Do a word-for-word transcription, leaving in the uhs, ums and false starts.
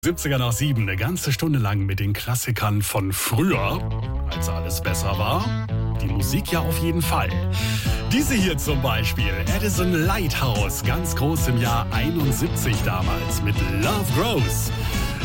siebziger nach sieben, eine ganze Stunde lang mit den Klassikern von früher, als alles besser war. Die Musik ja auf jeden Fall. Diese hier zum Beispiel, Addison Lighthouse, ganz groß im Jahr einundsiebzig damals mit Love Grows.